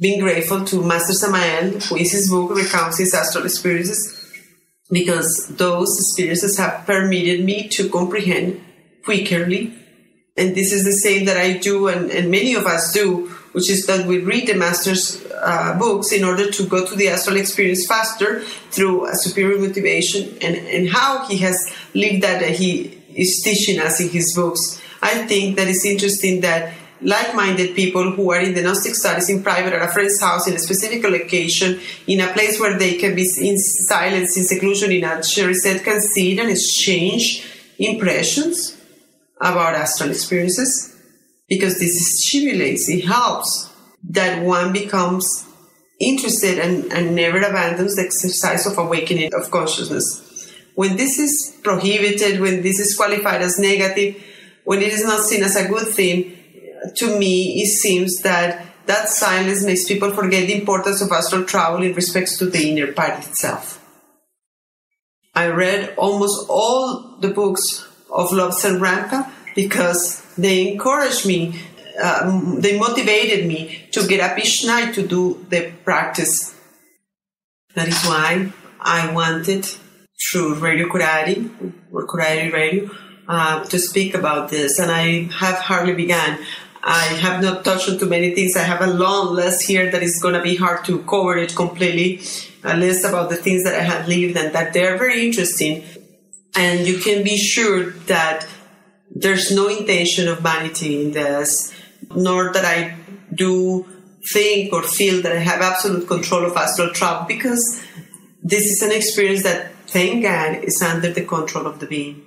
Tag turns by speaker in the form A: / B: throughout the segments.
A: being grateful to Master Samael, who in his book recounts his astral experiences, because those experiences have permitted me to comprehend quickly. And this is the same that I do, and many of us do, which is that we read the Master's books in order to go to the astral experience faster through a superior motivation, and how he has lived that he is teaching us in his books. I think that it's interesting that like-minded people who are in the Gnostic studies in private at a friend's house in a specific location, in a place where they can be in silence, in seclusion, in a reset, can see and exchange impressions about astral experiences, because this stimulates, it helps that one becomes interested and never abandons the exercise of awakening of consciousness. When this is prohibited, when this is qualified as negative, when it is not seen as a good thing, to me it seems that silence makes people forget the importance of astral travel in respect to the inner part itself. I read almost all the books of Lobsang Rampa because they encouraged me, they motivated me to get up each night to do the practice. That is why I wanted, through Radio Kurari, or Kurari Radio, to speak about this, and I have hardly begun. I have not touched on too many things. I have a long list here that is going to be hard to cover it completely, a list about the things that I have lived and that they're very interesting. And you can be sure that there's no intention of vanity in this, nor that I do think or feel that I have absolute control of astral travel, because this is an experience that, thank God, is under the control of the being.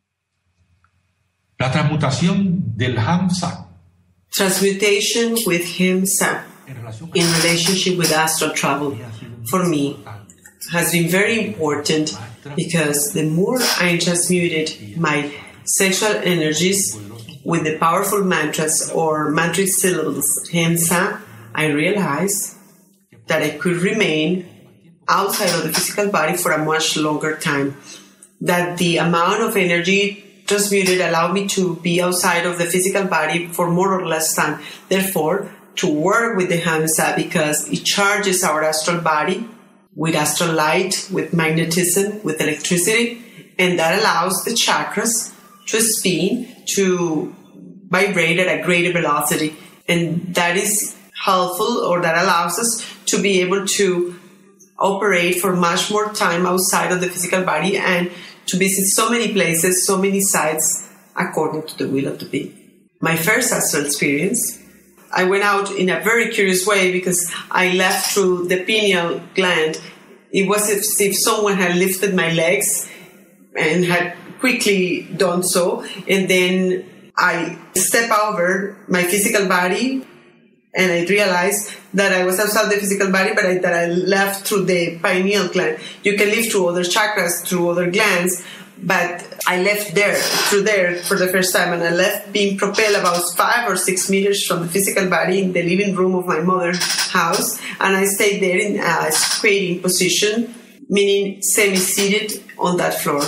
B: La transmutación del Hamsa.
A: Transmutation with Hamsa in relationship with astral travel, for me, has been very important, because the more I transmuted my sexual energies with the powerful mantras or mantric syllables Hamsa, I realized that I could remain outside of the physical body for a much longer time. That the amount of energy transmuted allowed me to be outside of the physical body for more or less time. Therefore, to work with the Hamsa, because it charges our astral body with astral light, with magnetism, with electricity, and that allows the chakras to spin, to vibrate at a greater velocity. And that is helpful, or that allows us to be able to operate for much more time outside of the physical body and to visit so many places, so many sites, according to the will of the being. My first astral experience, I went out in a very curious way, because I left through the pineal gland. It was as if someone had lifted my legs and had quickly done so, and then I stepped over my physical body, and I realized that I was outside the physical body, but that I left through the pineal gland. You can live through other chakras, through other glands, but I left through there for the first time, and I left being propelled about 5 or 6 meters from the physical body in the living room of my mother's house, and I stayed there in a squatting position, meaning semi-seated on that floor,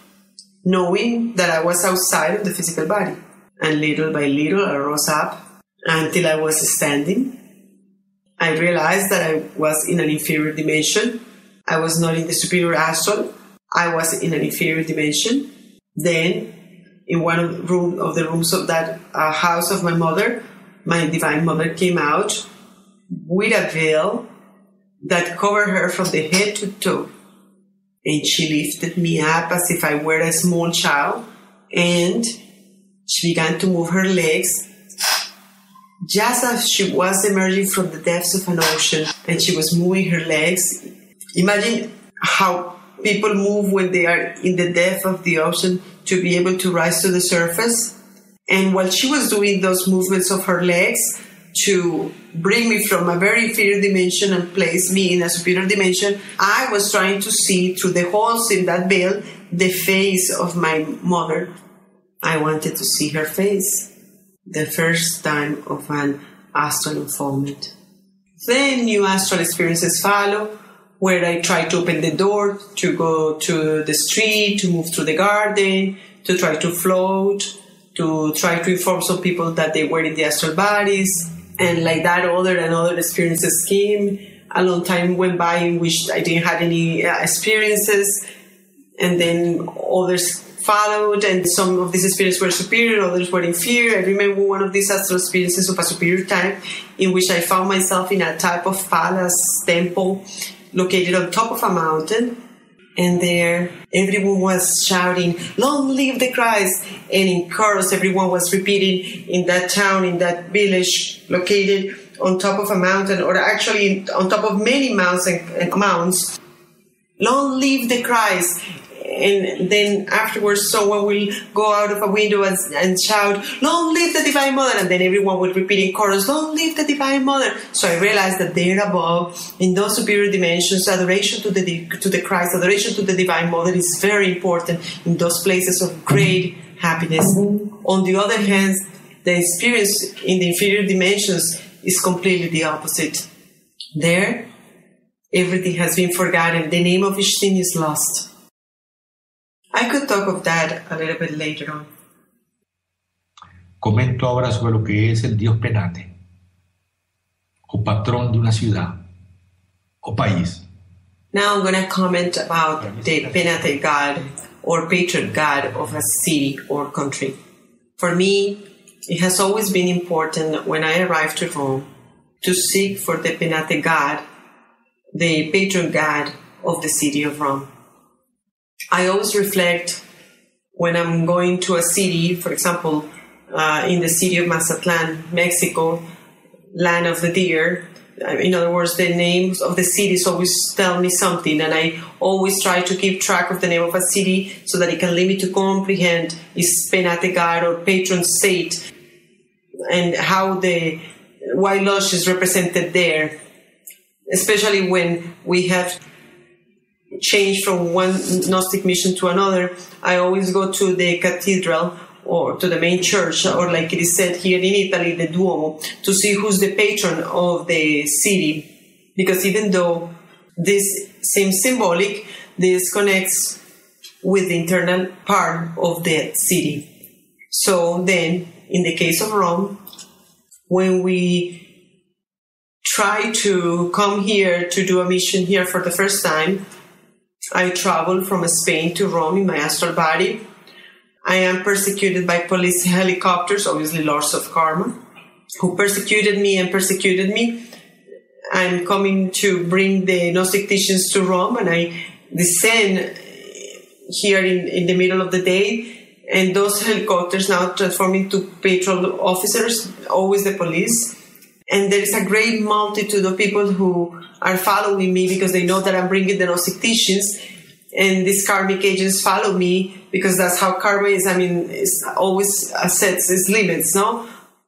A: knowing that I was outside of the physical body. And little by little, I rose up until I was standing. I realized that I was in an inferior dimension. I was not in the superior astral. I was in an inferior dimension. Then, in one of the rooms of that house of my mother, my divine mother came out with a veil that covered her from the head to toe. And she lifted me up as if I were a small child, and she began to move her legs just as she was emerging from the depths of an ocean, and she was moving her legs. Imagine how people move when they are in the depth of the ocean to be able to rise to the surface. And while she was doing those movements of her legs to bring me from a very inferior dimension and place me in a superior dimension, I was trying to see through the holes in that veil the face of my mother. I wanted to see her face, the first time of an astral unfoldment. Then new astral experiences follow, where I try to open the door, to go to the street, to move through the garden, to try to float, to try to inform some people that they were in the astral bodies. And like that, other and other experiences came. A long time went by in which I didn't have any experiences. And then others followed, and some of these experiences were superior, others were inferior. I remember one of these astral experiences of a superior type in which I found myself in a type of palace temple located on top of a mountain. And there, everyone was shouting, "Long live the Christ!" And in chorus, everyone was repeating in that town, in that village located on top of a mountain, or actually on top of many mounds, "Long live the Christ!" And then afterwards, someone will go out of a window and shout, "Long live the Divine Mother!" And then everyone would repeat in chorus, "Long live the Divine Mother!" So I realized that there above, in those superior dimensions, adoration to the Christ, adoration to the Divine Mother is very important in those places of great happiness. On the other hand, the experience in the inferior dimensions is completely the opposite. There, everything has been forgotten. The name of each thing is lost. I could talk of that a little bit later on.
B: Comento ahora sobre lo que es el dios Penate, o patrón de una ciudad o país.
A: Now I'm going to comment about the Penate god or patron god of a city or country. For me, it has always been important when I arrived to Rome to seek for the Penate god, the patron god of the city of Rome. I always reflect when I'm going to a city, for example, in the city of Mazatlan, Mexico, land of the deer. In other words, the names of the cities always tell me something, and I always try to keep track of the name of a city so that it can lead me to comprehend its Penate god or patron saint and how the White Lodge is represented there, especially when we have changed from one Gnostic mission to another. I always go to the cathedral or to the main church, or like it is said here in Italy, the Duomo, to see who's the patron of the city. Because even though this seems symbolic, this connects with the internal part of the city. So then, in the case of Rome, when we try to come here to do a mission here for the first time, I traveled from Spain to Rome in my astral body. I am persecuted by police helicopters, obviously lords of karma, who persecuted me. I'm coming to bring the Gnostic teachings to Rome, and I descend here in the middle of the day, and those helicopters now transform into patrol officers, always the police. And there is a great multitude of people who are following me because they know that I'm bringing the Gnostic teachings, and these karmic agents follow me because that's how karma is. I mean, it's always sets its limits, no?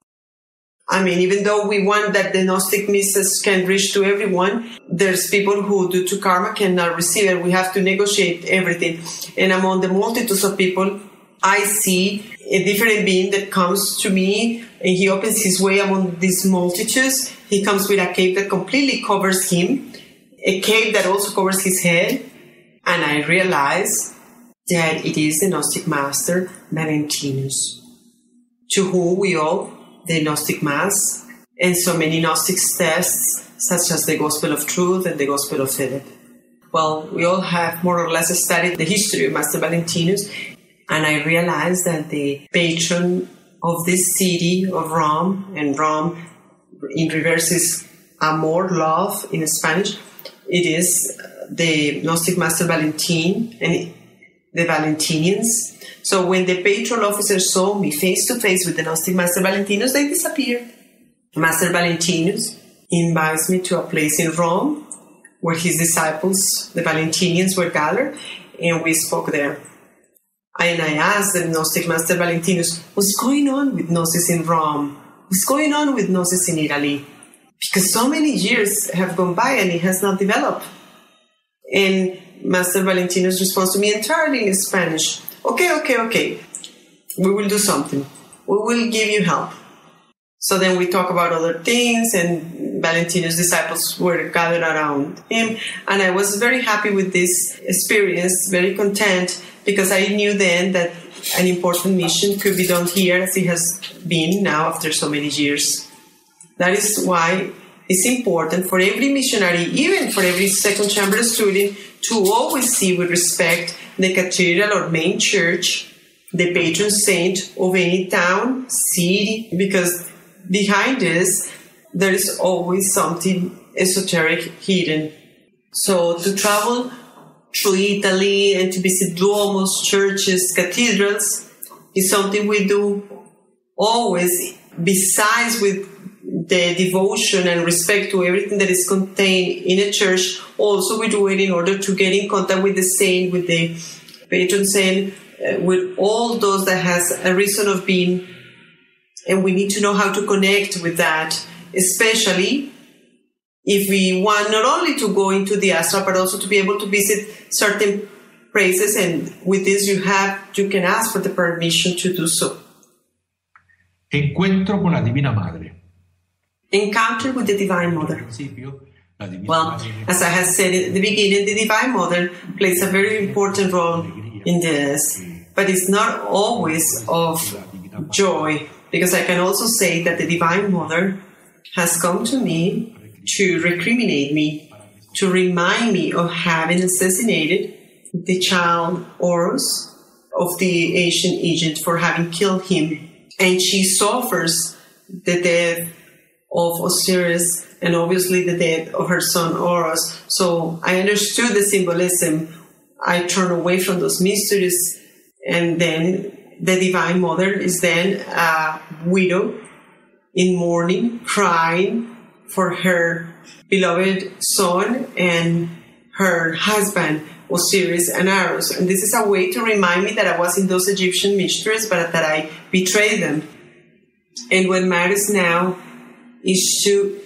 A: I mean, even though we want that the Gnostic message can reach to everyone, there's people who, due to karma, cannot receive it. We have to negotiate everything. And among the multitudes of people, I see a different being that comes to me, and he opens his way among these multitudes. He comes with a cape that completely covers him, a cape that also covers his head. And I realize that it is the Gnostic master, Valentinus, to whom we owe the Gnostic Mass and so many Gnostic texts, such as the Gospel of Truth and the Gospel of Philip. Well, we all have more or less studied the history of Master Valentinus, and I realized that the patron of this city of Rome, and Rome in reverse is amor, love in Spanish, it is the Gnostic Master Valentin and the Valentinians. So when the patron officers saw me face to face with the Gnostic Master Valentinus, they disappeared. Master Valentinus invites me to a place in Rome where his disciples, the Valentinians, were gathered, and we spoke there. And I asked the Gnostic Master Valentinus, what's going on with Gnosis in Rome? What's going on with Gnosis in Italy? Because so many years have gone by and it has not developed. And Master Valentinus responds to me entirely in Spanish. Okay. We will do something. We will give you help. So then we talk about other things, and Valentinus' disciples were gathered around him. And I was very happy with this experience, very content, because I knew then that an important mission could be done here as it has been now after so many years. That is why it's important for every missionary, even for every second chamber student, to always see with respect the cathedral or main church, the patron saint of any town, city, because behind this, there is always something esoteric hidden. So to travel through Italy and to visit duomos, churches, cathedrals is something we do always, besides with the devotion and respect to everything that is contained in a church. Also we do it in order to get in contact with the saint, with the patron saint, with all those that has a reason of being, and we need to know how to connect with that, especially if we want not only to go into the astral, but also to be able to visit certain places, and with this you can ask for the permission to do so.
B: Encuentro con la Divina Madre.
A: Encounter with the Divine Mother. Well, as I have said at the beginning, the Divine Mother plays a very important role in this, but it's not always of joy, because I can also say that the Divine Mother has come to me to recriminate me, to remind me of having assassinated the child Horus of the ancient Egypt, for having killed him. And she suffers the death of Osiris and obviously the death of her son Horus. So I understood the symbolism. I turned away from those mysteries, and then the Divine Mother is then a widow in mourning, crying for her beloved son and her husband Osiris and Horus. And this is a way to remind me that I was in those Egyptian mysteries, but that I betrayed them. And what matters now is to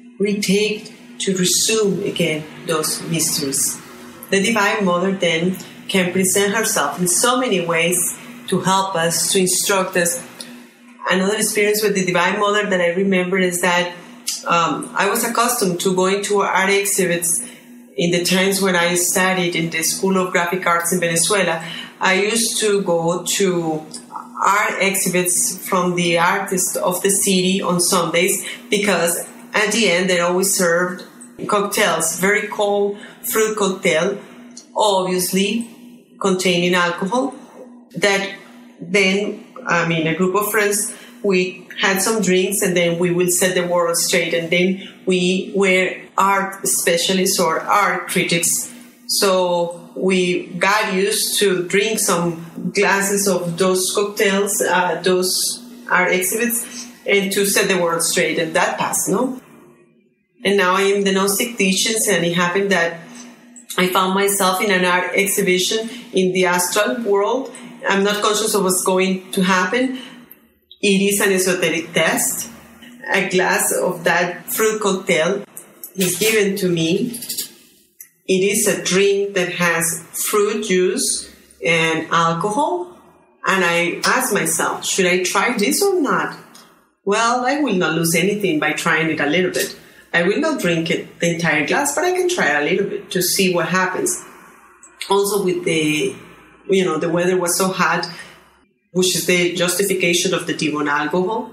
A: resume again those mysteries. The Divine Mother then can present herself in so many ways to help us, to instruct us. Another experience with the Divine Mother that I remember is that I was accustomed to going to art exhibits in the times when I studied in the School of Graphic Arts in Venezuela. I used to go to art exhibits from the artists of the city on Sundays, because at the end they always served cocktails, very cold fruit cocktail, obviously containing alcohol, that then, a group of friends, we had some drinks, and then we will set the world straight, and then we were art specialists or art critics. So we got used to drink some glasses of those cocktails, those art exhibits, and to set the world straight, and that passed, no? And now I am the Gnostic teachings, and it happened that I found myself in an art exhibition in the astral world. I'm not conscious of what's going to happen. It is an esoteric test. A glass of that fruit cocktail is given to me. It is a drink that has fruit juice and alcohol. And I ask myself, should I try this or not? Well, I will not lose anything by trying it a little bit. I will not drink it, the entire glass, but I can try a little bit to see what happens. Also with the weather was so hot, which is the justification of the demon alcohol.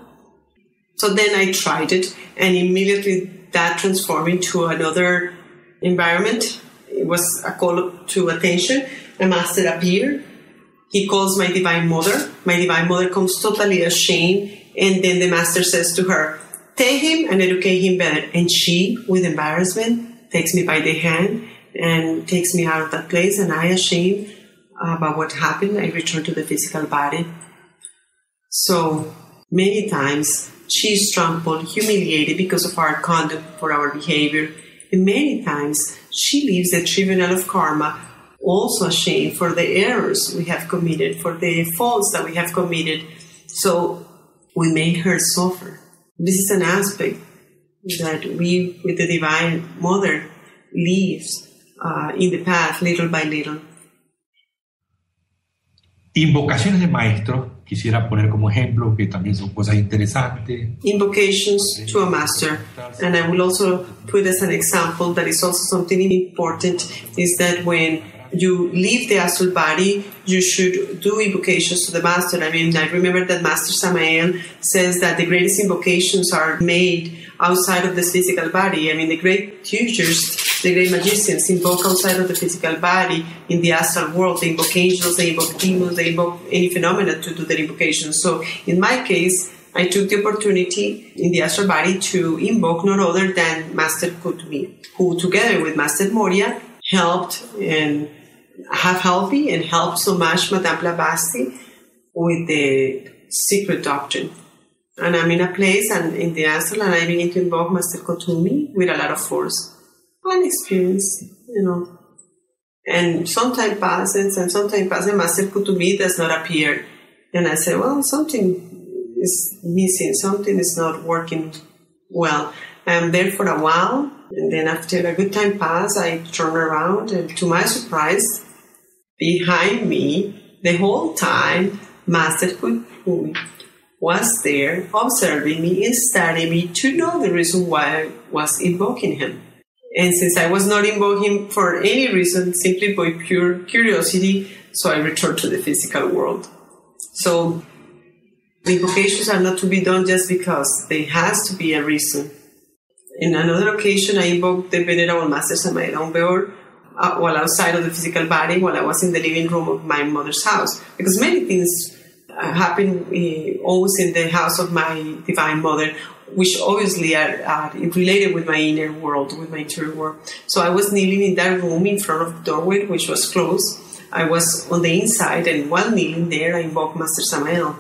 A: So then I tried it, and immediately that transformed into another environment. It was a call to attention. A master appeared. He calls my Divine Mother. My Divine Mother comes totally ashamed, and then the master says to her, take him and educate him better. And she, with embarrassment, takes me by the hand and takes me out of that place, and I, ashamed about what happened, I return to the physical body. So many times she's trampled, humiliated because of our conduct, for our behavior. And many times she leaves the tribunal of karma also ashamed for the errors we have committed, for the faults that we have committed. So we make her suffer. This is an aspect that we, with the Divine Mother, lives in the path little by little.
B: Invocaciones de maestros, quisiera poner como ejemplo, que también son cosas interesantes.
A: Invocations to a master, and I will also put as an example that is also something important, is that when you leave the astral body, you should do invocations to the master. I remember that Master Samael says that the greatest invocations are made outside of the physical body. I mean, the great teachers, the great magicians invoke outside of the physical body in the astral world. They invoke angels, they invoke demons, they invoke any phenomena to do their invocation. So in my case, I took the opportunity in the astral body to invoke none other than Master Kuthumi, who together with Master Moria helped and have helped me and helped so much Madame Blavatsky with the secret doctrine. And I'm in a place and in the astral and I begin to invoke Master Kuthumi with a lot of force. One experience, And some time passes and Master Kuthumi does not appear. And I say, well, something is missing, something is not working well. I'm there for a while, and then after a good time pass, I turn around, and to my surprise, behind me, the whole time, Master Kuthumi was there observing me and studying me to know the reason why I was invoking him. And since I was not invoking for any reason, simply by pure curiosity, so I returned to the physical world. So the invocations are not to be done just because. There has to be a reason. In another occasion, I invoked the Venerable Master Samael Aun Weor while outside of the physical body, while I was in the living room of my mother's house. Because many things happen always in the house of my Divine Mother, which obviously are related with my inner world, with my interior world. So I was kneeling in that room in front of the doorway, which was closed. I was on the inside, and while kneeling there, I invoked Master Samael.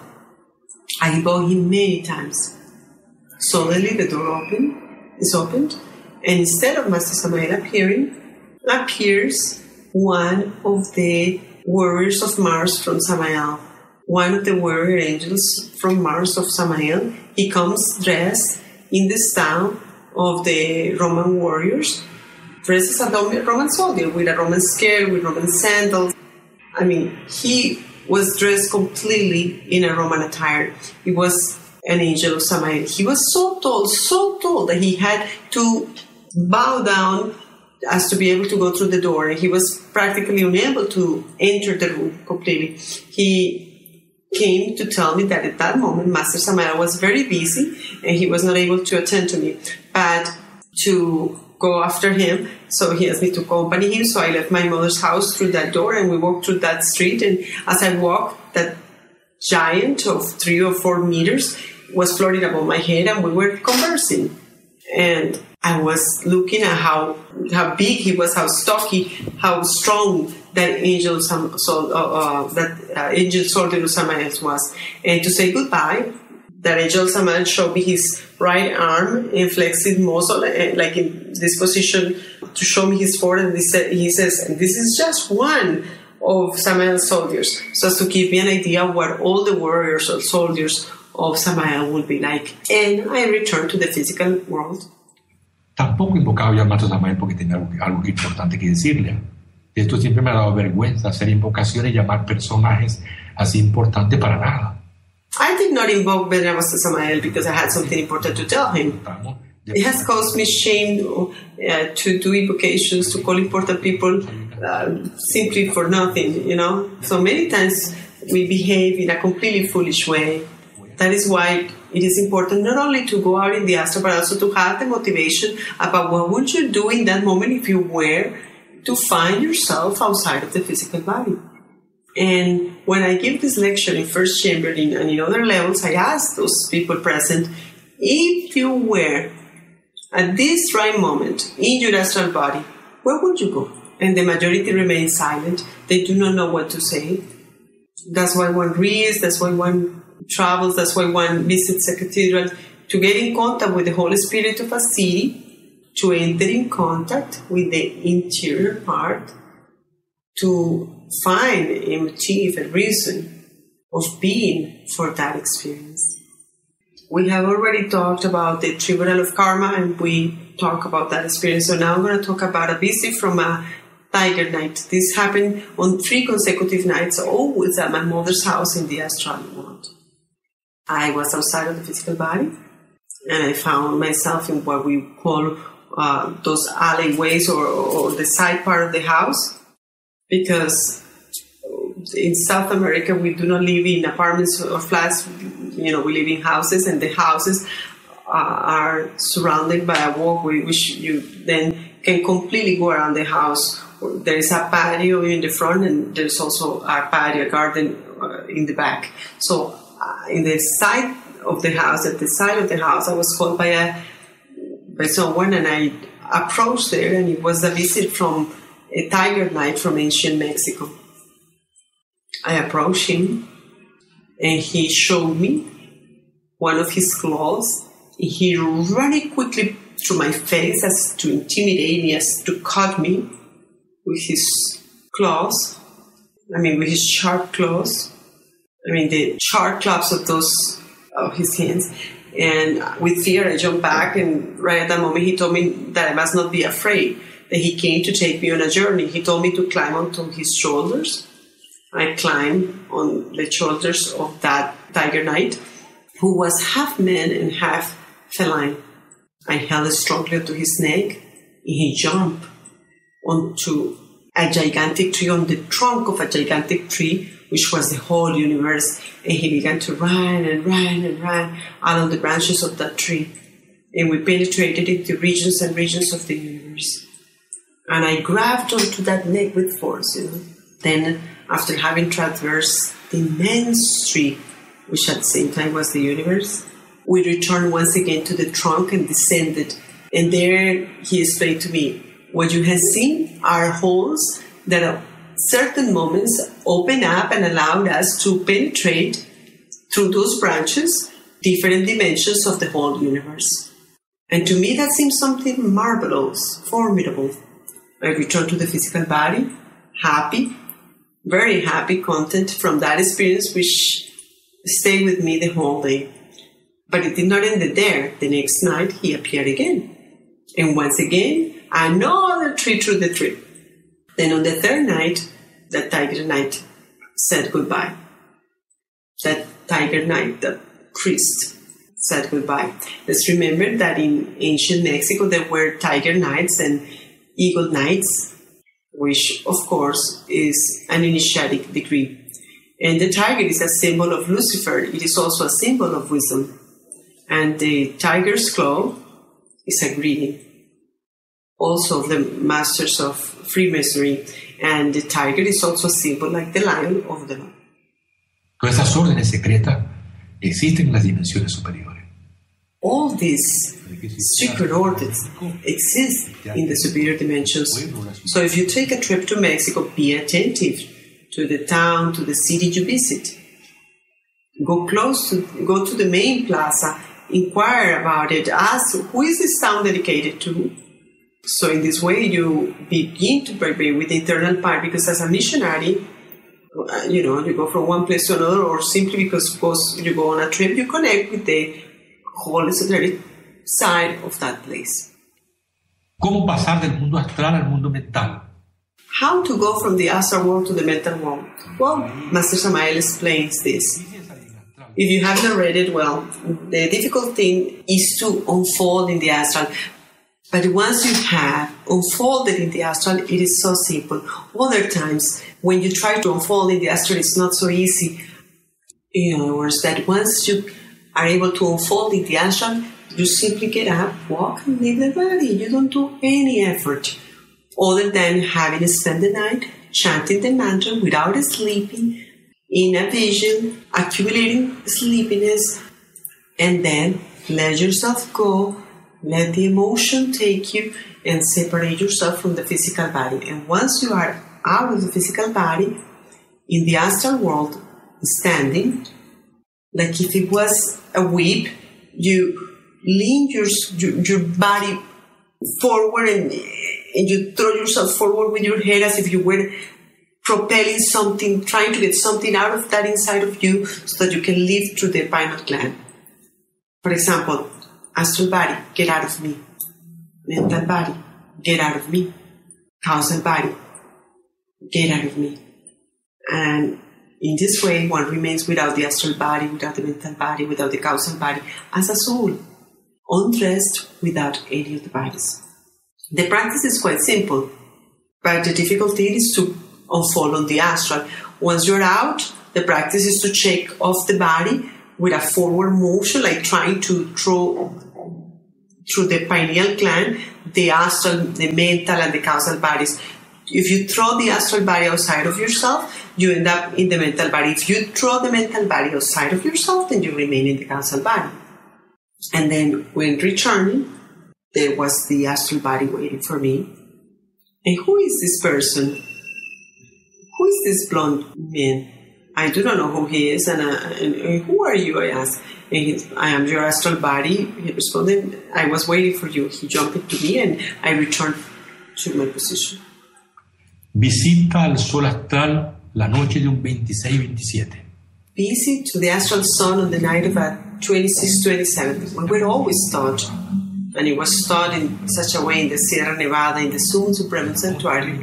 A: I invoked him many times. Suddenly the door is opened, and instead of Master Samael appearing, appears one of the warriors of Mars from Samael, one of the warrior angels from Mars of Samael. He comes dressed in the style of the Roman warriors, dressed as a Roman soldier with a Roman scale, with Roman sandals. I mean, he was dressed completely in a Roman attire. He was an angel of Samael. He was so tall that he had to bow down as to be able to go through the door. And he was practically unable to enter the room completely. He came to tell me that at that moment, Master Samael was very busy and he was not able to attend to me, but to go after him. So he asked me to accompany him. So I left my mother's house through that door and we walked through that street. And as I walked, that giant of 3 or 4 meters was floating above my head and we were conversing. And I was looking at how big he was, how stocky, how strong that angel soldier Samael was. And to say goodbye, that angel Samael showed me his right arm and flexed his muscle, like in this position, to show me his forehead. And he says, and this is just one of Samael's soldiers, so as to give me an idea of what all the warriors or soldiers of Samael would be like. And I returned to the physical world.
B: Tampoco invocaba yo al Maestro Samael porque tenía algo importante que decirle. De esto siempre me ha dado vergüenza, hacer invocaciones y llamar personajes así importantes para nada.
A: I did not invoke Venerable Samael because I had something important to tell him. It has caused me shame to do invocations, to call important people simply for nothing, So many times we behave in a completely foolish way. That is why it is important not only to go out in the astral, but also to have the motivation about what would you do in that moment if you were to find yourself outside of the physical body. And when I give this lecture in First Chamber and in other levels, I ask those people present, if you were at this right moment in your astral body, where would you go? And the majority remain silent. They do not know what to say. That's why one reads, that's why one travels, that's why one visits a cathedral, to get in contact with the Holy Spirit of a city, to enter in contact with the interior part, to find a motive, a reason of being for that experience. We have already talked about the Tribunal of Karma, and we talk about that experience. So now I'm going to talk about a visit from a tiger night. This happened on 3 consecutive nights, always at my mother's house in the astral world. I was outside of the physical body, and I found myself in what we call those alleyways or the side part of the house, because in South America we do not live in apartments or flats. We live in houses, and the houses are surrounded by a walkway, which you then can completely go around the house. There is a patio in the front, and there's also a patio garden in the back. So in the side of the house, at the side of the house, I was called by someone, and I approached there, and it was a visit from a tiger knight from ancient Mexico. I approached him, and he showed me one of his claws. He ran it quickly through my face as to intimidate me, as to cut me with his claws. With his sharp claws. The sharp claws of his hands. And with fear, I jumped back, and right at that moment, he told me that I must not be afraid, that he came to take me on a journey. He told me to climb onto his shoulders. I climbed on the shoulders of that tiger knight, who was half man and half feline. I held strongly onto his neck, and he jumped onto a gigantic tree, on the trunk of a gigantic tree, which was the whole universe, and he began to run and run and run along the branches of that tree. And we penetrated into regions and regions of the universe. And I grabbed onto that neck with force, Then, after having traversed the immense tree, which at the same time was the universe, we returned once again to the trunk and descended. And there he explained to me, what you have seen are holes that at certain moments open up and allowed us to penetrate through those branches different dimensions of the whole universe. And to me that seems something marvelous, formidable. I returned to the physical body, happy, very happy, content from that experience, which stayed with me the whole day. But it did not end there. The next night, he appeared again. And once again, another tree through the tree. Then on the third night, the tiger knight said goodbye. That tiger knight, the priest, said goodbye. Let's remember that in ancient Mexico, there were tiger knights and eagle knights, which, of course, is an initiatic degree. And the tiger is a symbol of Lucifer. It is also a symbol of wisdom. And the tiger's claw is a greeting, also of the masters of Freemasonry. And the tiger is also a symbol, like the lion, of the law.
B: Todas esas órdenes secretas existen en las dimensiones superiores.
A: All these secret orders exist in the superior dimensions. So if you take a trip to Mexico, be attentive to the town, to the city you visit. Go to the main plaza, inquire about it, ask who is this town dedicated to. So in this way you begin to prepare with the internal part, because as a missionary, you go from one place to another, or simply because you go on a trip, you connect with the whole esoteric side of that place.
B: ¿Cómo pasar del mundo astral al mundo mental?
A: How to go from the astral world to the mental world? Well, Master Samael explains this. If you have not read it, well, the difficult thing is to unfold in the astral. But once you have unfolded in the astral, it is so simple. Other times, when you try to unfold in the astral, it's not so easy. In other words, that once you are able to unfold in the astral, you simply get up, walk, and leave the body. You don't do any effort other than having spent the night chanting the mantra without sleeping, in a vision, accumulating sleepiness, and then let yourself go, let the emotion take you, and separate yourself from the physical body. And once you are out of the physical body, in the astral world, standing, like if it was a whip, you lean your body forward and you throw yourself forward with your head as if you were propelling something, trying to get something out of that inside of you so that you can live through the pineal gland. For example, astral body, get out of me. Mental body, get out of me. Causal body, get out of me. And in this way, one remains without the astral body, without the mental body, without the causal body, as a soul, undressed without any of the bodies. The practice is quite simple, but the difficulty is to unfold on the astral. Once you're out, the practice is to shake off the body with a forward motion, like trying to throw through the pineal gland, the astral, the mental, and the causal bodies. If you throw the astral body outside of yourself, you end up in the mental body. If you throw the mental body outside of yourself, then you remain in the causal body. And then when returning, there was the astral body waiting for me. And who is this person? Who is this blonde man? I do not know who he is. And who are you? I asked. And I am your astral body. He responded, I was waiting for you. He jumped into me and I returned to my position.
B: Visita al sol astral la noche de un 26-27.
A: Visit to the astral sun on the night of a 26-27. We were always taught, and it was taught in such a way in the Sierra Nevada, in the Sun Supremo Sanctuary,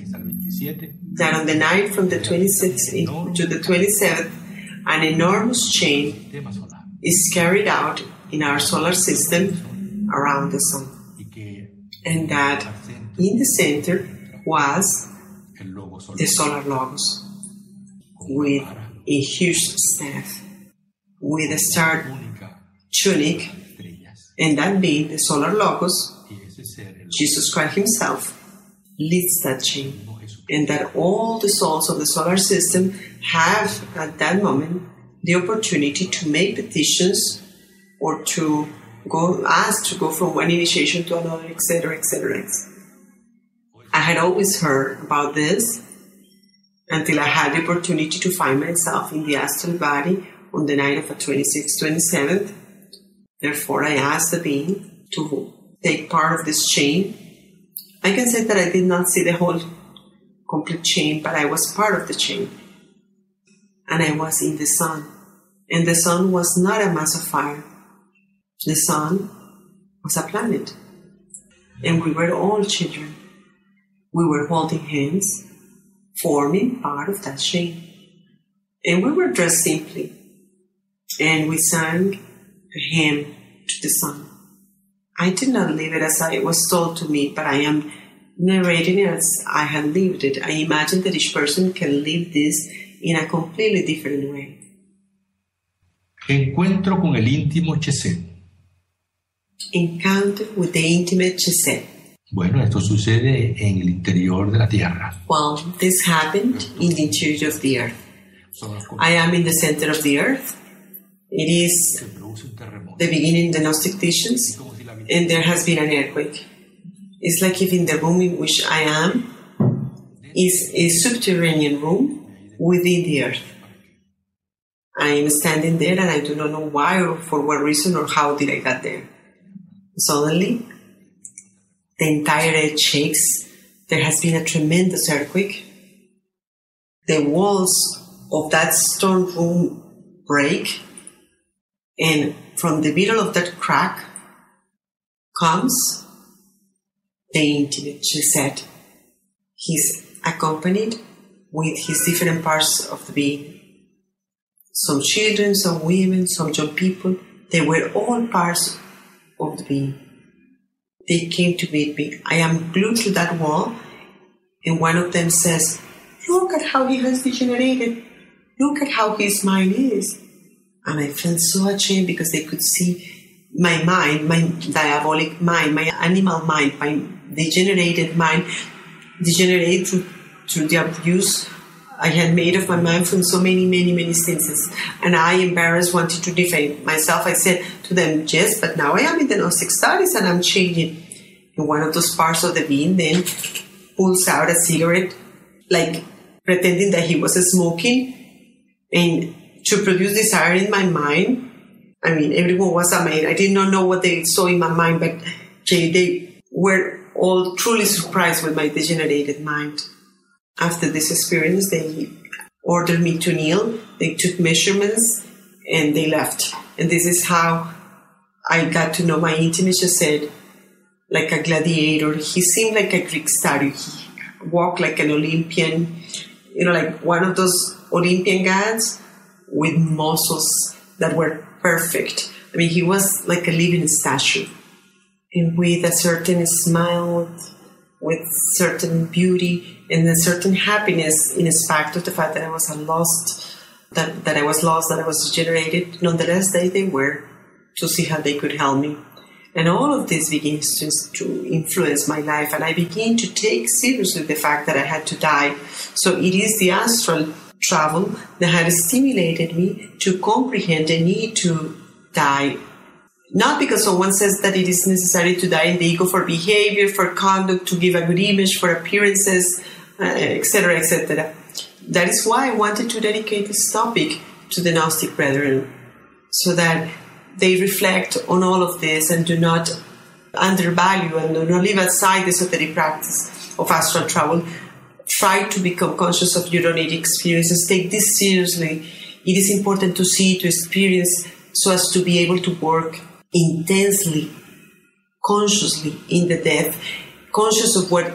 A: that on the night from the 26th to the 27th, an enormous chain is carried out in our solar system around the sun. And that in the center was the solar logos with a huge staff, with a star tunic, and that being the solar logos, Jesus Christ himself leads that chain. And that all the souls of the solar system have at that moment the opportunity to make petitions or to ask to go from one initiation to another, etc., etc., etc. I had always heard about this until I had the opportunity to find myself in the astral body on the night of the 26th, 27th. Therefore, I asked the being to take part of this chain. I can say that I did not see the whole complete chain, but I was part of the chain. And I was in the sun. And the sun was not a mass of fire. The sun was a planet. And we were all children. We were holding hands, forming part of that chain. And we were dressed simply. And we sang a hymn to the sun. I did not live it as it was told to me, but I am narrating it as I had lived it. I imagine that each person can live this in a completely different way.
B: Encuentro con el íntimo Chesed.
A: Encounter with the intimate Chesed.
B: Bueno, esto sucede en el interior de la Tierra.
A: Well, this happened in the interior of the earth. I am in the center of the earth. It is the beginning of the Gnostic teachings, and there has been an earthquake. It's like if in the room in which I am is a subterranean room within the earth. I am standing there and I do not know why or for what reason or how did I get there. Suddenly, the entire earth shakes. There has been a tremendous earthquake. The walls of that stone room break, and from the middle of that crack comes the intimate Chesed. He's accompanied with his different parts of the being. Some children, some women, some young people, they were all parts of the being. They came to meet me. I am glued to that wall, and one of them says, "Look at how he has degenerated. Look at how his mind is." And I felt so ashamed because they could see my mind, my diabolic mind, my animal mind, my degenerated mind, degenerate through the abuse I had made of my mind from so many instances. And I, embarrassed, wanted to defend myself. I said to them, "Yes, but now I am in the Gnostic studies and I'm changing." And one of those parts of the being then pulls out a cigarette, like pretending that he was smoking. And to produce desire in my mind, I mean, everyone was amazed. I did not know what they saw in my mind, but they were all truly surprised with my degenerated mind. After this experience, they ordered me to kneel. They took measurements and they left. And this is how I got to know my intimate Chesed, like a gladiator. He seemed like a Greek statue. He walked like an Olympian, like one of those Olympian gods with muscles that were perfect. I mean, he was like a living statue. And with a certain smile, with certain beauty and a certain happiness in spite of the fact that I was lost, that I was degenerated. Nonetheless, they were to see how they could help me. And all of this begins to influence my life, and I begin to take seriously the fact that I had to die. So it is the astral travel that had stimulated me to comprehend the need to die. Not because someone says that it is necessary to die in the ego for behavior, for conduct, to give a good image, for appearances, etc., etc. That is why I wanted to dedicate this topic to the Gnostic brethren, so that they reflect on all of this and do not undervalue and do not leave aside the esoteric practice of astral travel. Try to become conscious of your own experiences. Take this seriously. It is important to see, to experience, so as to be able to work intensely, consciously in the death, conscious of what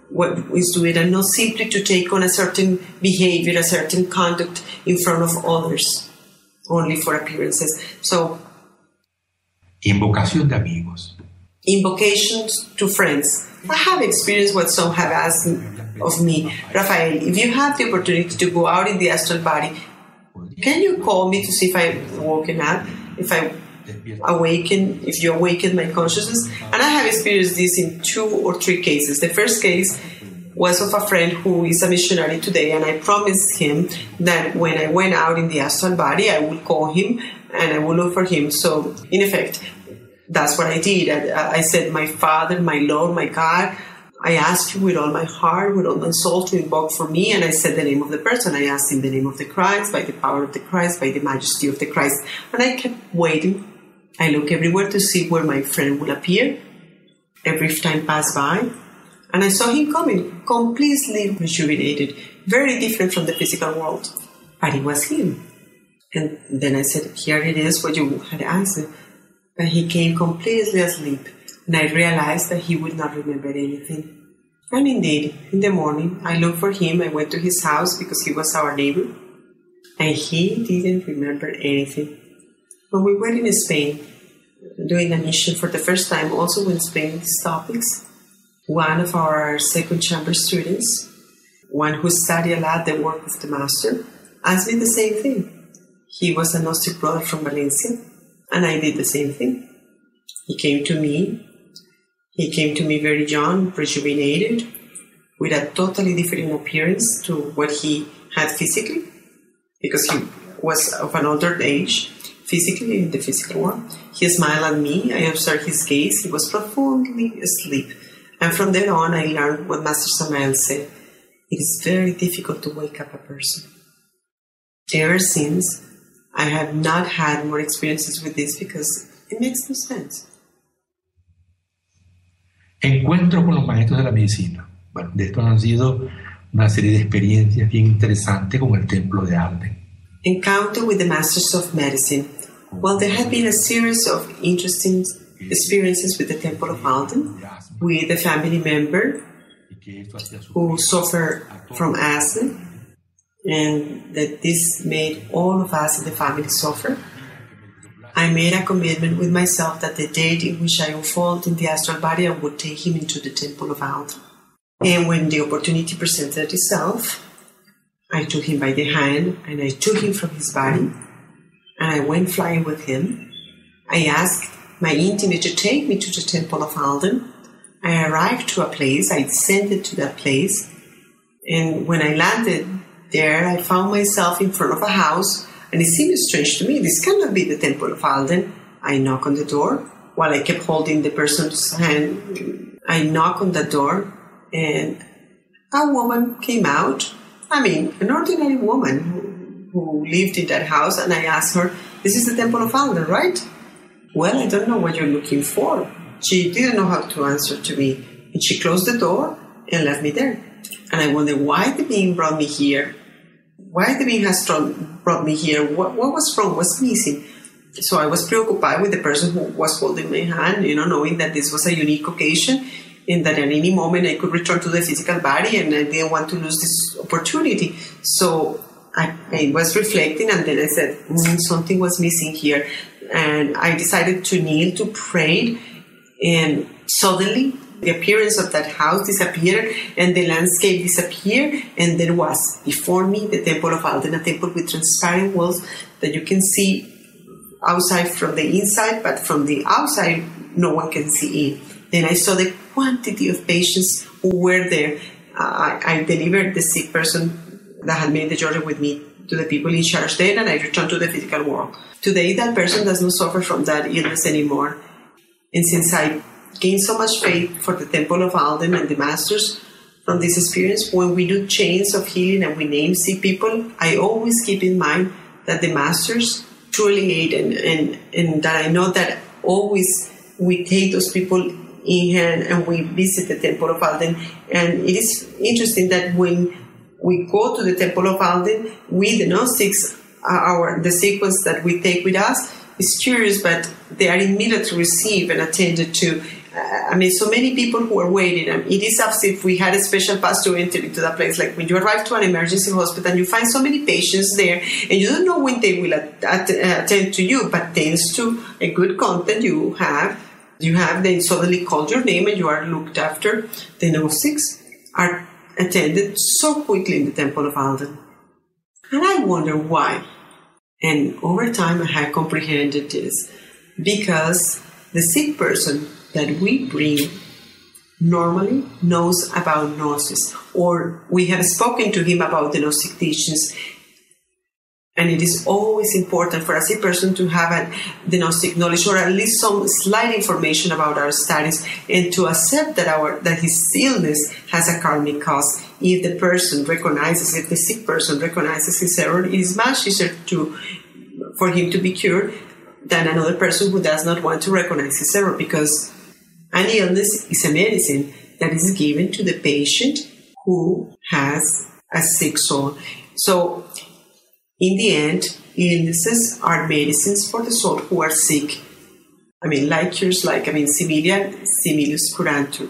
A: is doing, and not simply to take on a certain behavior, a certain conduct in front of others, only for appearances. So,
B: invocación de amigos.
A: Invocations to friends. I have experienced what some have asked of me. Rafael, if you have the opportunity to go out in the astral body, can you call me to see if I've woken up, if I awaken, if you awaken my consciousness? And I have experienced this in 2 or 3 cases. The first case was of a friend who is a missionary today, and I promised him that when I went out in the astral body, I would call him and I would look for him. So, in effect, that's what I did. I said, my Father, my Lord, my God, I ask you with all my heart, with all my soul to invoke for me. And I said the name of the person. I asked in the name of the Christ, by the power of the Christ, by the majesty of the Christ. And I kept waiting. I look everywhere to see where my friend will appear. Every time passed by. And I saw him coming, completely rejuvenated, very different from the physical world. But it was him. And then I said, here it is, what you had asked. And he came completely asleep. And I realized that he would not remember anything. And indeed, in the morning, I looked for him. I went to his house because he was our neighbor. And he didn't remember anything. When we were in Spain, doing a mission for the first time, also when explaining these topics, one of our second chamber students, one who studied a lot the work of the Master, asked me the same thing. He was a Gnostic brother from Valencia, and I did the same thing. He came to me very young, rejuvenated, with a totally different appearance to what he had physically, because he was of an older age, physically in the physical world. He smiled at me. I observed his gaze. He was profoundly asleep. And from then on, I learned what Master Samael said. It is very difficult to wake up a person. Ever since, I have not had more experiences with this because it makes no sense.
B: Encuentro con los maestros de la medicina. Bueno, de estos han sido una serie de experiencias bien interesantes con el templo de Alden.
A: Encounter with the masters of medicine. Well, there have been a series of interesting experiences with the Temple of Alden, with a family member who suffered from asthma, and that this made all of us in the family suffer. I made a commitment with myself that the date in which I unfold in the astral body, I would take him into the Temple of Alden. And when the opportunity presented itself, I took him by the hand and I took him from his body and I went flying with him. I asked my intimate to take me to the Temple of Alden. I arrived to a place, I descended to that place, and when I landed there, I found myself in front of a house, and it seemed strange to me. This cannot be the Temple of Alden. I knock on the door while I kept holding the person's hand. I knock on the door, and a woman came out. I mean, an ordinary woman who lived in that house, and I asked her, "This is the Temple of Alden, right?" "Well, I don't know what you're looking for." She didn't know how to answer to me, and she closed the door and left me there. And I wondered why the being brought me here. Why the being has brought me here? What was wrong? What's missing? So I was preoccupied with the person who was holding my hand, knowing that this was a unique occasion and that at any moment I could return to the physical body, and I didn't want to lose this opportunity. So I was reflecting, and then I said, something was missing here. And I decided to kneel to pray, and suddenly the appearance of that house disappeared and the landscape disappeared, and there was before me the Temple of Alden, a temple with transparent walls that you can see outside from the inside, but from the outside no one can see in. Then I saw the quantity of patients who were there. I delivered the sick person that had made the journey with me to the people in charge then, and I returned to the physical world. Today, that person does not suffer from that illness anymore. And since I gained so much faith for the Temple of Alden and the Masters from this experience, when we do chains of healing and we name sick people, I always keep in mind that the Masters truly aid, and that I know that always we take those people in hand and we visit the Temple of Alden. And it is interesting that when we go to the Temple of Alden, we, the Gnostics, the sequence that we take with us is curious, but they are immediately received and attended to. So many people who are waiting. It is as if we had a special pass to enter into that place. Like when you arrive to an emergency hospital and you find so many patients there, and you don't know when they will attend to you, but thanks to a good content you have, they suddenly call your name and you are looked after. The Gnostics are attended so quickly in the Temple of Alden. And I wonder why. And over time I have comprehended this. Because the sick person that we bring normally knows about Gnosis, or we have spoken to him about the Gnostic teachings. And it is always important for a sick person to have the Gnostic knowledge, or at least some slight information about our status, and to accept that his illness has a karmic cause. If the sick person recognizes his error, it is much easier for him to be cured than another person who does not want to recognize his error, because an illness is a medicine that is given to the patient who has a sick soul. So, in the end, illnesses are medicines for the soul who are sick. Like cures, similia similus curantur.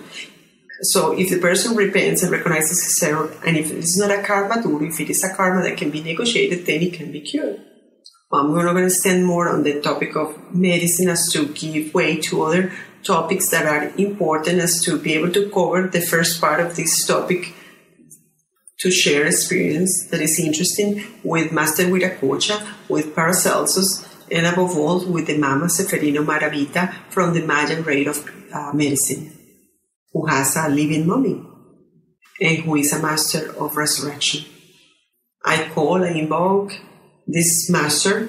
A: So if the person repents and recognizes his error, and if it's not a karma duro, if it is a karma that can be negotiated, then it can be cured. I'm not going to stand more on the topic of medicine as to give way to other topics that are important, as to be able to cover the first part of this topic, to share experience that is interesting with Master Viracocha, with Paracelsus, and above all with the Mama Seferino Maravita from the Mayan rate of medicine, who has a living mummy and who is a master of resurrection. I invoke this master,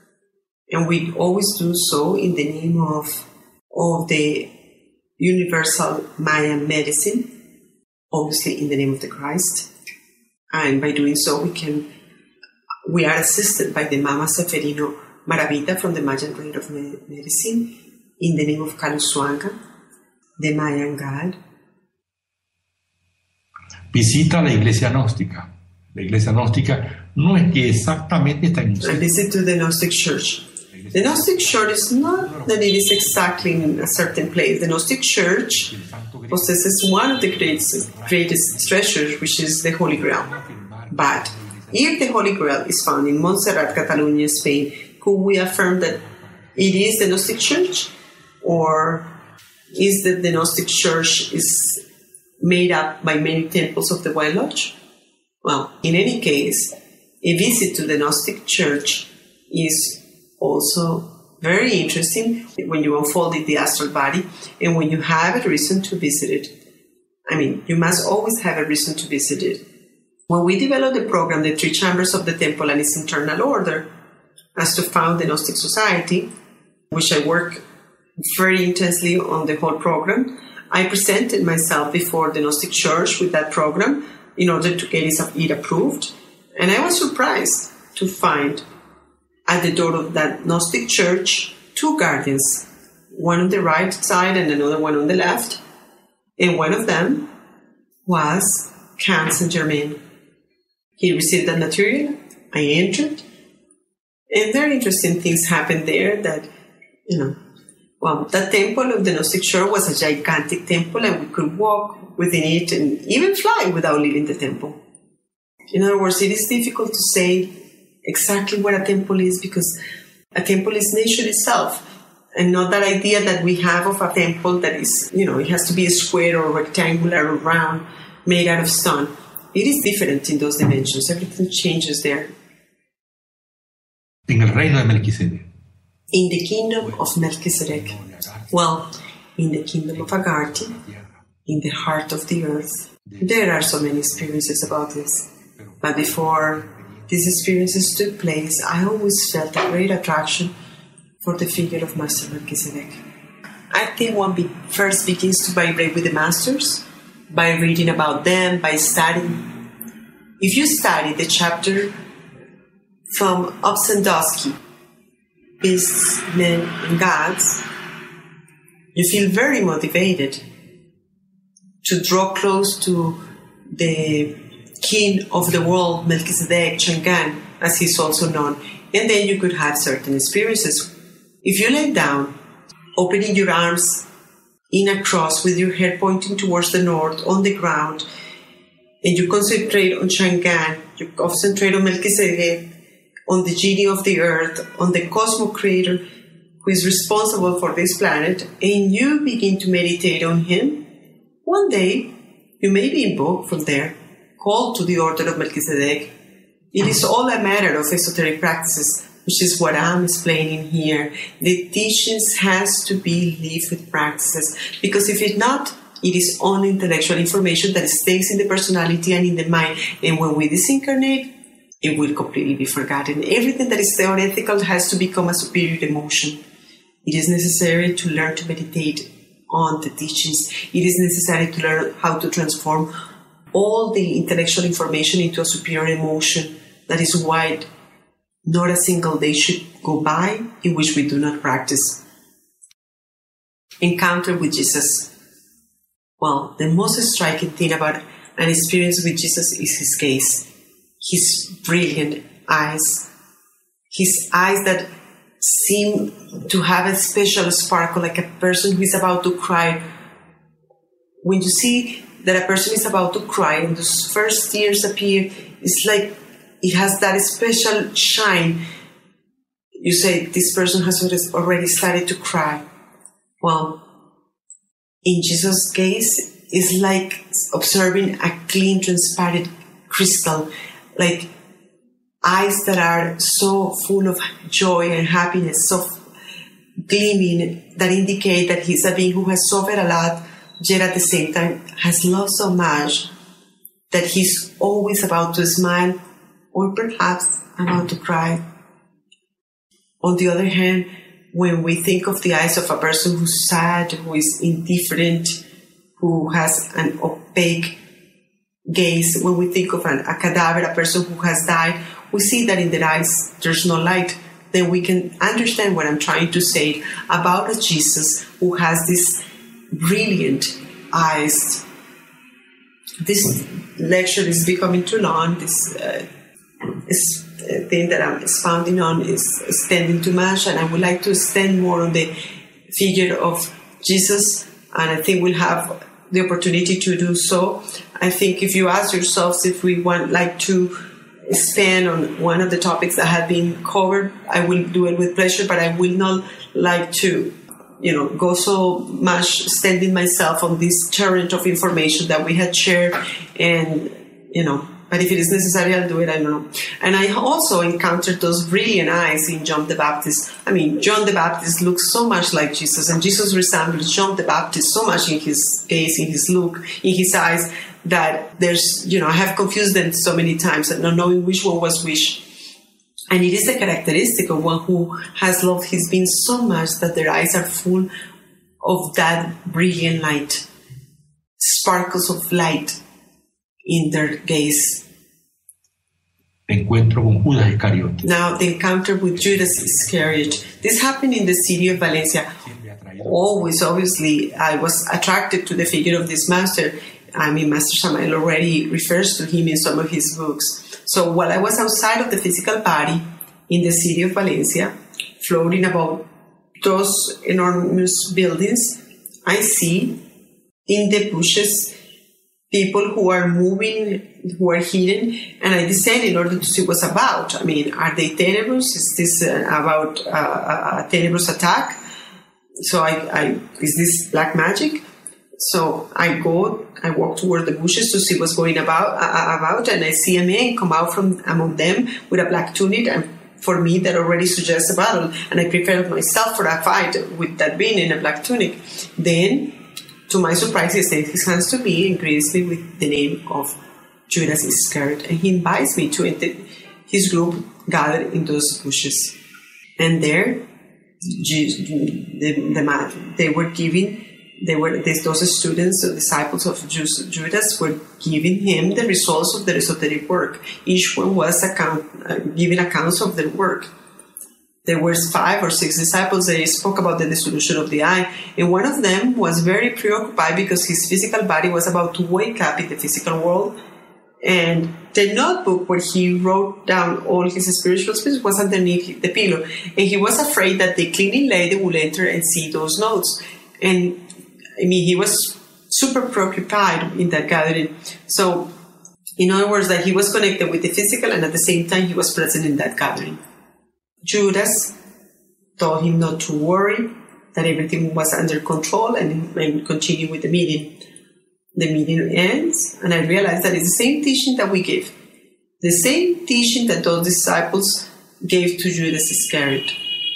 A: and we always do so in the name of the universal Mayan medicine, obviously in the name of the Christ. And by doing so, we are assisted by the Mama Seferino Maravita from the Mayan rate of medicine, in the name of Kalusuanga, the Mayan god.
B: Visita la iglesia gnóstica. La iglesia gnóstica no es que exactamente está en un
A: sitio. I visit to the Gnostic Church. The Gnostic Church is not that it is exactly in a certain place. The Gnostic Church possesses one of the greatest treasures, which is the Holy Grail. But if the Holy Grail is found in Montserrat, Catalonia, Spain, could we affirm that it is the Gnostic Church? Or is that the Gnostic Church is made up by many temples of the White Lodge? Well, in any case, a visit to the Gnostic Church is also very interesting when you unfold the astral body, and when you have a reason to visit it. You must always have a reason to visit it. When we developed the program, The Three Chambers of the Temple and its Internal Order, as to found the Gnostic Society, which I work very intensely on the whole program, I presented myself before the Gnostic Church with that program in order to get it approved. And I was surprised to find at the door of that Gnostic Church two guardians, one on the right side and another one on the left. And one of them was Count Saint-Germain. He received that material. I entered. And very interesting things happened there that, the temple of the Gnostic Church was a gigantic temple, and we could walk within it and even fly without leaving the temple. In other words, it is difficult to say exactly what a temple is, because a temple is nature itself, and not that idea that we have of a temple that is, it has to be a square or rectangular or round, made out of stone. It is different in those dimensions. Everything changes there.
B: En el reino de Melquisedec.
A: In the kingdom of Melchizedek. Well, in the kingdom of Agartha, in the heart of the earth. There are so many experiences about this. But before these experiences took place, I always felt a great attraction for the figure of Master Melchizedek. I think one first begins to vibrate with the masters by reading about them, by studying. If you study the chapter from Obsendowski, Beasts, Men, and Gods, you feel very motivated to draw close to the king of the world, Melchizedek, Chang'an, as he's also known. And then you could have certain experiences. If you lay down, opening your arms in a cross with your head pointing towards the north on the ground, and you concentrate on Chang'an, you concentrate on Melchizedek, on the genie of the earth, on the cosmos creator who is responsible for this planet, and you begin to meditate on him, one day you may be invoked from there, called to the order of Melchizedek. It is all a matter of esoteric practices, which is what I'm explaining here. The teachings has to be lived with practices, because if it's not, it is only intellectual information that stays in the personality and in the mind, and when we disincarnate, it will completely be forgotten. Everything that is theoretical has to become a superior emotion. It is necessary to learn to meditate on the teachings. It is necessary to learn how to transform all the intellectual information into a superior emotion. That is why not a single day should go by in which we do not practice. Encounter with Jesus. Well, the most striking thing about an experience with Jesus is his gaze. His brilliant eyes. His eyes that seem to have a special sparkle, like a person who is about to cry. When you see that a person is about to cry and those first tears appear, it's like it has that special shine. You say, this person has already started to cry. Well, in Jesus' gaze, it's like observing a clean, transparent crystal, like eyes that are so full of joy and happiness, so gleaming, that indicate that he's a being who has suffered a lot, yet at the same time has loved so much that he's always about to smile or perhaps about to cry. On the other hand, when we think of the eyes of a person who's sad, who is indifferent, who has an opaque gaze, when we think of a cadaver, a person who has died, we see that in their eyes there's no light. Then we can understand what I'm trying to say about a Jesus who has these brilliant eyes. This lecture is becoming too long. This thing that I'm expounding on is extending too much, and I would like to extend more on the figure of Jesus, and I think we'll have the opportunity to do so. I think if you ask yourselves if we want like to expand on one of the topics that have been covered, I will do it with pleasure, but I will not like to, go so much extending myself on this torrent of information that we had shared, and, but if it is necessary, I'll do it, I don't know. And I also encountered those brilliant eyes in John the Baptist. I mean, John the Baptist looks so much like Jesus, and Jesus resembles John the Baptist so much in his gaze, in his look, in his eyes, that there's, I have confused them so many times and not knowing which one was which. And it is a characteristic of one who has loved his being so much that their eyes are full of that brilliant light, sparkles of light in their gaze.
B: Encuentro con Judas Iscariote.
A: Now, the encounter with Judas Iscariot. This happened in the city of Valencia. Always, obviously, I was attracted to the figure of this master. I mean, Master Samael already refers to him in some of his books. So while I was outside of the physical body in the city of Valencia, floating above those enormous buildings, I see in the bushes people who are moving, who are hidden, and I descend in order to see what's about. I mean, are they Tenebrous? Is this about a Tenebrous attack? So is this black magic? So I walk toward the bushes to see what's going about, and I see a man come out from among them with a black tunic and for me that already suggests a battle, and I prepared myself for a fight with that being in a black tunic. Then, to my surprise, he extended his hands to me and greets me with the name of Judas Iscariot, and he invites me to enter his group gathered in those bushes. And there, those students, the disciples of Judas, were giving him the results of their esoteric work. Each one was giving accounts of their work. There were 5 or 6 disciples. They spoke about the dissolution of the eye, and one of them was very preoccupied because his physical body was about to wake up in the physical world, and the notebook where he wrote down all his spiritual speeches was underneath the pillow, and he was afraid that the cleaning lady would enter and see those notes. And he was super preoccupied in that gathering. So, in other words, that he was connected with the physical, and at the same time he was present in that gathering. Judas told him not to worry, that everything was under control, and continue with the meeting. The meeting ends, and I realized that it's the same teaching that we give. The same teaching that those disciples gave to Judas Iscariot.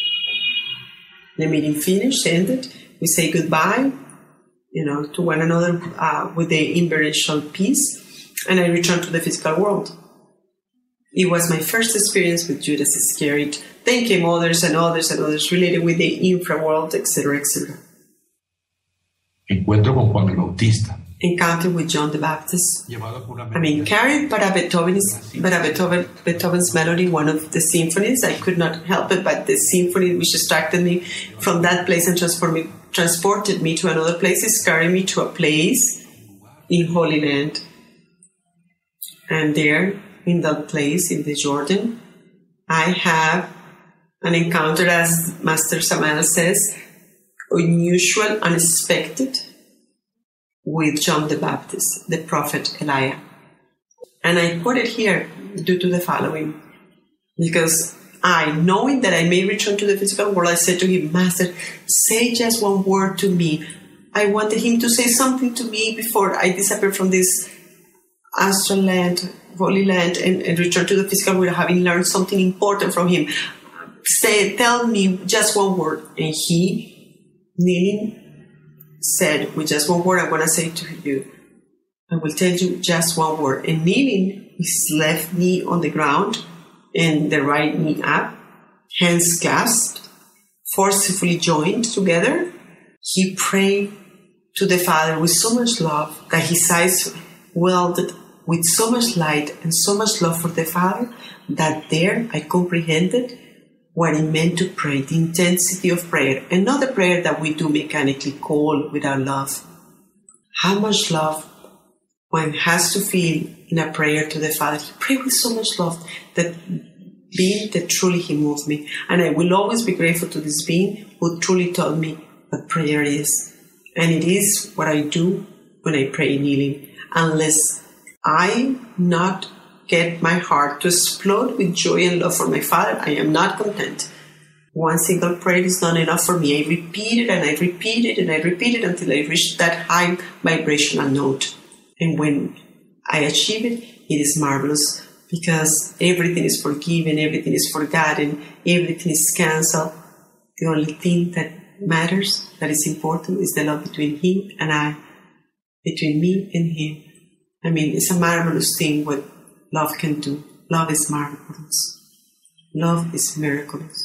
A: The meeting finished, ended. We say goodbye, to one another with the inverential peace, and I returned to the physical world. It was my first experience with Judas Iscariot. Then came others and others and others related with the infraworld, etc., etc.
B: Encuentro con Juan el Bautista.
A: Encounter with John the Baptist. Carried by Beethoven's melody, one of the symphonies. I could not help it, but the symphony which distracted me from that place and transported me to another place, is carrying me to a place in Holy Land. And there, in that place, in the Jordan, I have an encounter, as Master Samael says, unusual, unexpected, with John the Baptist, the prophet Elijah. And I quote it here due to the following. Because knowing that I may return to the physical world, I said to him, Master, say just one word to me. I wanted him to say something to me before I disappear from this astral land, holy land, and return to the physical world, having learned something important from him. Tell me just one word. And he, kneeling, said, with just one word, I'm going to say to you, I will tell you just one word. And kneeling, his left knee on the ground and the right knee up, hands clasped, forcefully joined together, he prayed to the Father with so much love that his eyes welded with so much light and so much love for the Father that there I comprehended what it meant to pray, the intensity of prayer, and not the prayer that we do mechanically call without love. How much love one has to feel in a prayer to the Father. He prayed with so much love that being that truly he moved me. And I will always be grateful to this being who truly taught me what prayer is. And it is what I do when I pray kneeling. Unless I not get my heart to explode with joy and love for my Father, I am not content. One single prayer is not enough for me. I repeat it and I repeat it and I repeat it until I reach that high vibrational note. And when I achieve it, it is marvelous because everything is forgiven, everything is forgotten, everything is cancelled. The only thing that matters, that is important, is the love between him and I, between me and him. It's a marvelous thing what love can do. Love is marvelous. Love is miraculous.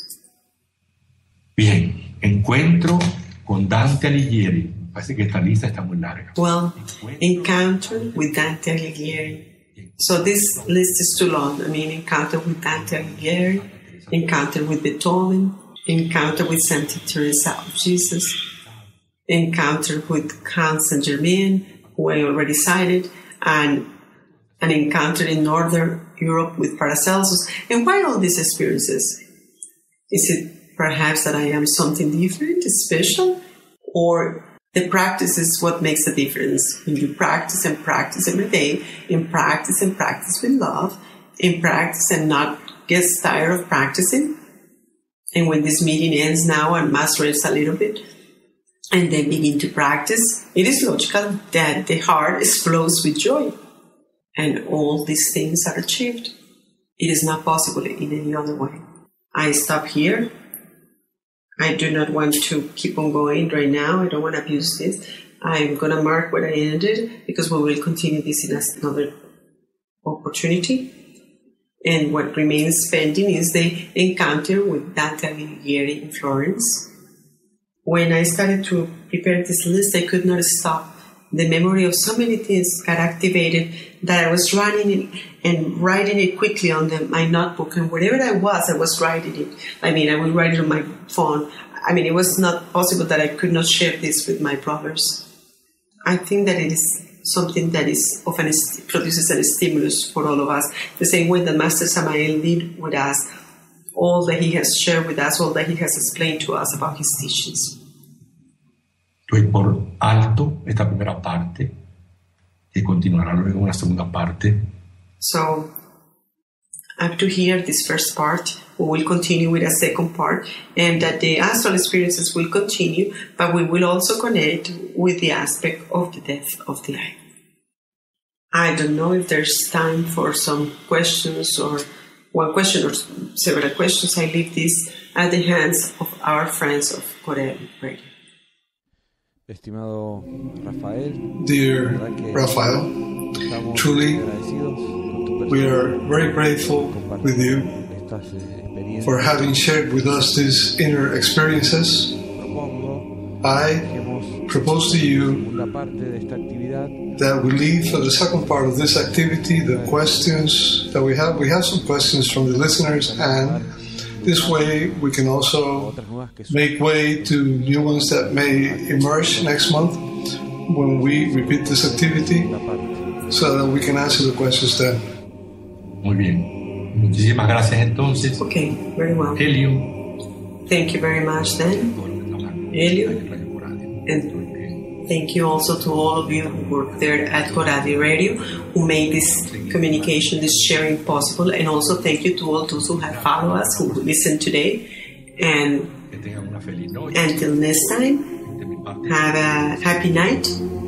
B: Bien, encuentro con Dante Alighieri. Parece que esta lista está muy larga.
A: Well, encounter with Dante Alighieri. So this list is too long. Encounter with Dante Alighieri, encounter with Beethoven, encounter with Santa Teresa of Jesus, encounter with Count Saint-Germain, who I already cited, and an encounter in Northern Europe with Paracelsus. And why all these experiences? Is it perhaps that I am something different, special? Or the practice is what makes the difference? When you practice and practice every day, and practice with love, and practice and not get tired of practicing. And when this meeting ends now and Mass rests a little bit, and then begin to practice, it is logical that the heart explodes with joy. And all these things are achieved. It is not possible in any other way. I stop here. I do not want to keep on going right now. I don't want to abuse this. I'm going to mark where I ended because we will continue this in another opportunity. And what remains pending is the encounter with Dante Alighieri in Florence. When I started to prepare this list, I could not stop. The memory of so many things got activated that I was running it and writing it quickly on my notebook. And wherever I was writing it. I mean, I would write it on my phone. I mean, it was not possible that I could not share this with my brothers. I think that it is something that is often produces a stimulus for all of us. The same way that Master Samael did with us, all that he has shared with us, all that he has explained to us about his teachings.
B: Doy por alto esta primera parte y continuará luego una segunda parte.
A: So, up to here, this first part, we will continue with a second part, and that the astral experiences will continue, but we will also connect with the aspect of the death of the eye. I don't know if there's time for some questions or one question or several questions. I leave this at the hands of our friends of Corelli Radio.
C: Estimado Rafael,
D: dear Rafael, truly we are very grateful with you for having shared with us these inner experiences. I propose to you that we leave for the second part of this activity the questions that we have. We have some questions from the listeners, and this way we can also make way to new ones that may emerge next month when we repeat this activity, so that we can answer the questions then.
B: Muy bien. Muchísimas gracias entonces.
A: Okay, very well.
B: Elio.
A: Thank you very much then, Elio. And thank you also to all of you who work there at Coradi Radio who made this communication, this sharing possible. And also thank you to all those who have followed us, who listened today. And until next time, have a happy night.